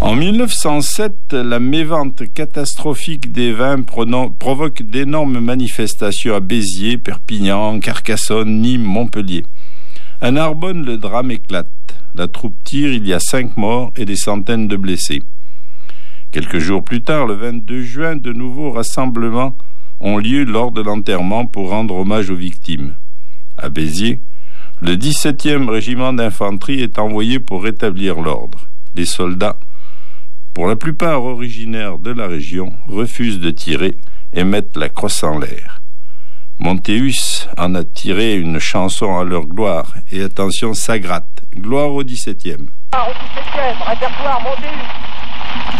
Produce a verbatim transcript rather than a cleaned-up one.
En mille neuf cent sept, la mévente catastrophique des vins provoque d'énormes manifestations à Béziers, Perpignan, Carcassonne, Nîmes, Montpellier. À Narbonne, le drame éclate. La troupe tire, il y a cinq morts et des centaines de blessés. Quelques jours plus tard, le vingt-deux juin, de nouveaux rassemblements ont lieu lors de l'enterrement pour rendre hommage aux victimes. À Béziers, le dix-septième régiment d'infanterie est envoyé pour rétablir l'ordre. Les soldats, pour la plupart originaires de la région, refusent de tirer et mettent la crosse en l'air. Montéus en a tiré une chanson à leur gloire. Et attention, ça gratte. Gloire au dix-septième. Au dix-septième, répertoire Montéus.